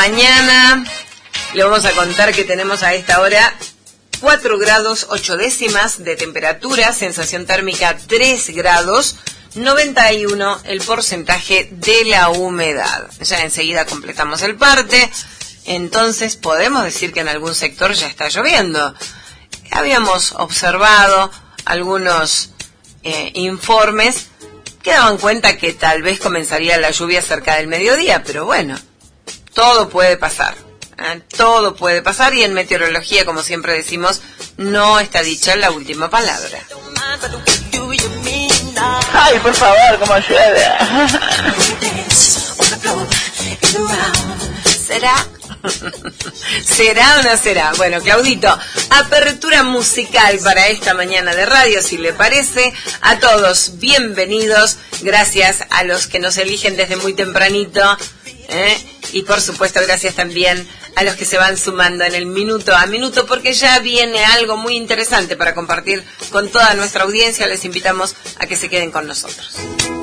mañana. Le vamos a contar que tenemos a esta hora 4 grados 8 décimas de temperatura, sensación térmica 3 grados, 91 el porcentaje de la humedad. Ya enseguida completamos el parte, entonces podemos decir que en algún sector ya está lloviendo. Habíamos observado algunos informes que daban cuenta que tal vez comenzaría la lluvia cerca del mediodía, pero bueno, todo puede pasar. Todo puede pasar y en meteorología, como siempre decimos, no está dicha la última palabra. Ay, por favor, como llueve. ¿Será? ¿Será o no será? Bueno, Claudito, apertura musical para esta mañana de radio, si le parece. A todos, bienvenidos. Gracias a los que nos eligen desde muy tempranito. Y por supuesto, gracias también a los que se van sumando en el minuto a minuto, porque ya viene algo muy interesante para compartir con toda nuestra audiencia. Les invitamos a que se queden con nosotros.